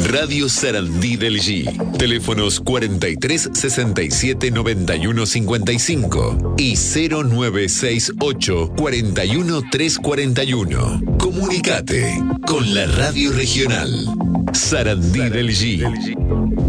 Radio Sarandí del G. Teléfonos 43 67 91 55 y 0968 41 341. Comunicate con la radio regional. Sarandí del G.